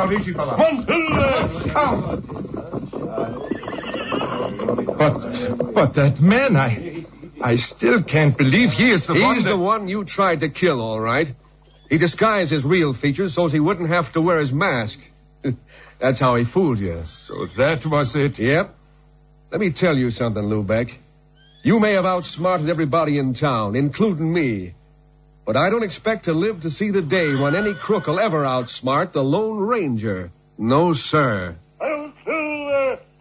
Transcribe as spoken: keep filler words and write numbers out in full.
Now, easy, fella. But, but that man, I, I still can't believe he is the He's one that... the one you tried to kill, all right. He disguised his real features so he wouldn't have to wear his mask. That's how he fooled you. So that was it? Yep. Let me tell you something, Lubeck. You may have outsmarted everybody in town, including me. But I don't expect to live to see the day when any crook will ever outsmart the Lone Ranger. No, sir.